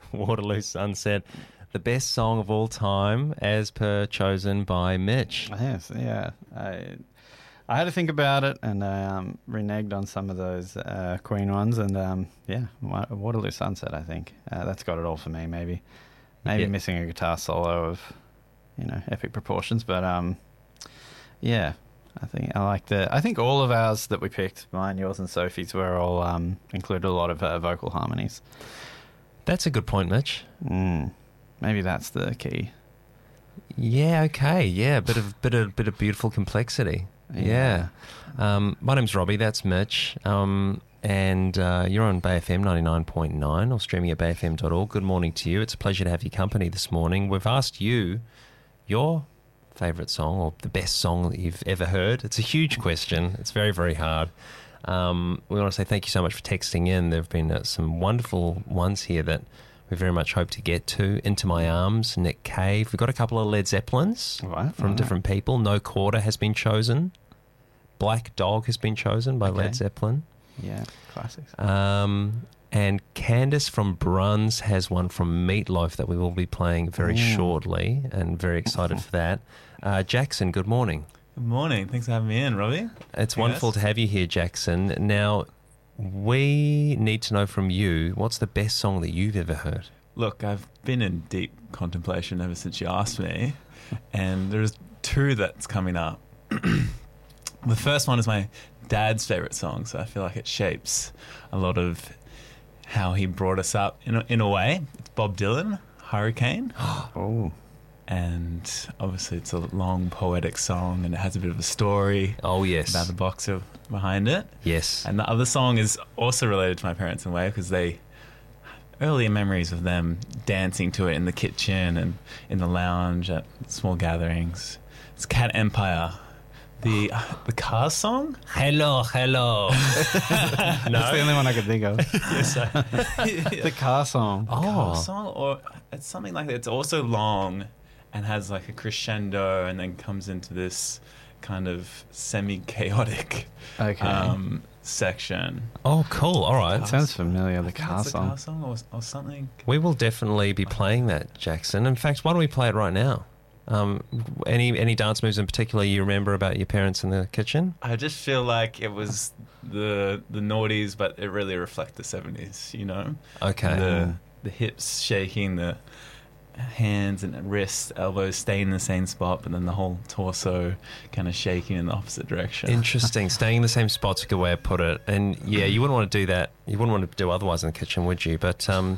Waterloo Sunset, the best song of all time, as per chosen by Mitch. Yes, yeah. I had to think about it, and I reneged on some of those Queen ones, and Waterloo Sunset, I think. That's got it all for me, maybe. Maybe missing a guitar solo of, epic proportions, but yeah, I think all of ours that we picked, mine, yours, and Sophie's, were all included a lot of vocal harmonies. That's a good point, Mitch. Maybe that's the key. Yeah, okay, yeah, bit of beautiful complexity. Yeah. My name's Robbie, that's Mitch, and you're on Bay FM 99.9 or streaming at bayfm.org. Good morning to you. It's a pleasure to have your company this morning. We've asked you your favourite song or the best song that you've ever heard. It's a huge question. It's very, very hard. We want to say thank you so much for texting in. There have been some wonderful ones here that we very much hope to get to. Into My Arms, Nick Cave. We've got a couple of Led Zeppelins from different people. No Quarter has been chosen. Black Dog has been chosen by Led Zeppelin. Yeah, classics. And Candace from Bruns has one from Meatloaf that we will be playing very shortly, and very excited for that. Jackson, good morning. Good morning. Thanks for having me in, Robbie. It's wonderful to have you here, Jackson. Now, we need to know from you, what's the best song that you've ever heard? Look, I've been in deep contemplation ever since you asked me, and there's two that's coming up. The first one is my dad's favourite song, so I feel like it shapes a lot of how he brought us up in a way. It's Bob Dylan, Hurricane. Oh. And obviously it's a long poetic song, and it has a bit of a story. Oh, yes. About the boxer behind it. Yes. And the other song is also related to my parents in a way, because earlier memories of them dancing to it in the kitchen and in the lounge at small gatherings. It's Cat Empire. The Cars song? Hello. No? That's the only one I could think of. Yes, The car song. The car song, or it's something like that. It's also long and has like a crescendo, and then comes into this kind of semi-chaotic section. Oh, cool. All right. It sounds familiar, the car song. The car song or something. We will definitely be playing that, Jackson. In fact, why don't we play it right now? Any dance moves in particular you remember about your parents in the kitchen? I just feel like it was the noughties, but it really reflects the 70s, Okay. The hips shaking, the hands and wrists, elbows staying in the same spot, but then the whole torso kind of shaking in the opposite direction. Interesting. Staying in the same spot's a good way to put it. And yeah, you wouldn't want to do that. You wouldn't want to do otherwise in the kitchen, would you? But so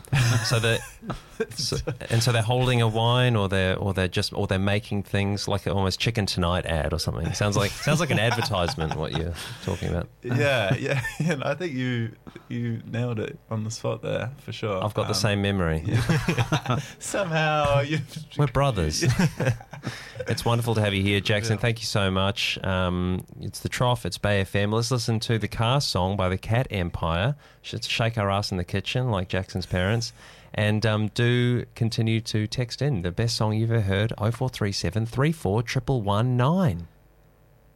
they're holding a wine, or they're making things like an almost Chicken Tonight ad or something. Sounds like an advertisement. What you're talking about? Yeah. And I think you nailed it on the spot there for sure. I've got the same memory. Somehow we're brothers. It's wonderful to have you here, Jackson. Thank you so much. It's the Trough. It's Bay FM. Let's listen to the Car song by the Cat Empire. Should shake our ass in the kitchen like Jackson's parents. And do continue to text in the best song you've ever heard, 0437 34 119.